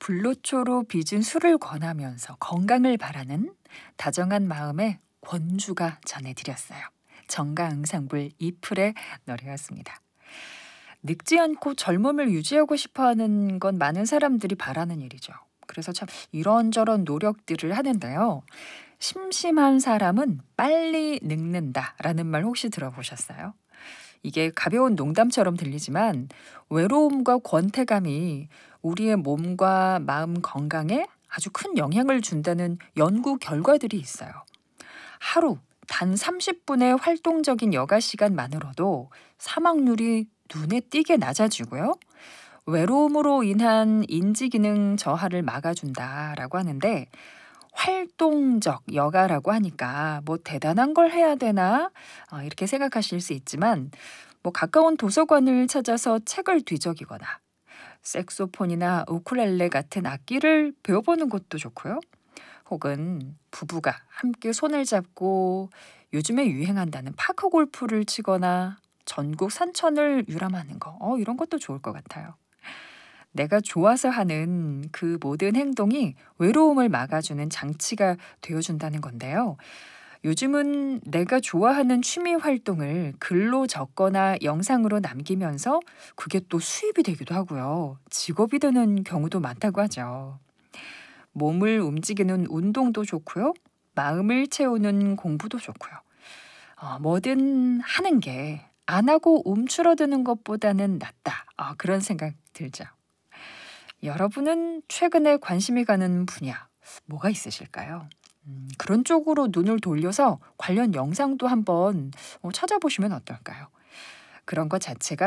불로초로 빚은 술을 권하면서 건강을 바라는 다정한 마음의 권주가 전해드렸어요. 정가응상불 이풀의 노래였습니다. 늙지 않고 젊음을 유지하고 싶어하는 건 많은 사람들이 바라는 일이죠. 그래서 참 이런저런 노력들을 하는데요. 심심한 사람은 빨리 늙는다라는 말 혹시 들어보셨어요? 이게 가벼운 농담처럼 들리지만 외로움과 권태감이 우리의 몸과 마음 건강에 아주 큰 영향을 준다는 연구 결과들이 있어요. 하루 단 30분의 활동적인 여가 시간만으로도 사망률이 눈에 띄게 낮아지고요. 외로움으로 인한 인지기능 저하를 막아준다라고 하는데 활동적 여가라고 하니까 뭐 대단한 걸 해야 되나 이렇게 생각하실 수 있지만 뭐 가까운 도서관을 찾아서 책을 뒤적이거나 색소폰이나 우쿨렐레 같은 악기를 배워보는 것도 좋고요. 혹은 부부가 함께 손을 잡고 요즘에 유행한다는 파크 골프를 치거나 전국 산천을 유람하는 거 이런 것도 좋을 것 같아요. 내가 좋아서 하는 그 모든 행동이 외로움을 막아주는 장치가 되어준다는 건데요. 요즘은 내가 좋아하는 취미 활동을 글로 적거나 영상으로 남기면서 그게 또 수입이 되기도 하고요. 직업이 되는 경우도 많다고 하죠. 몸을 움직이는 운동도 좋고요. 마음을 채우는 공부도 좋고요. 뭐든 하는 게 안 하고 움츠러드는 것보다는 낫다. 그런 생각 들죠. 여러분은 최근에 관심이 가는 분야 뭐가 있으실까요? 그런 쪽으로 눈을 돌려서 관련 영상도 한번 찾아보시면 어떨까요? 그런 것 자체가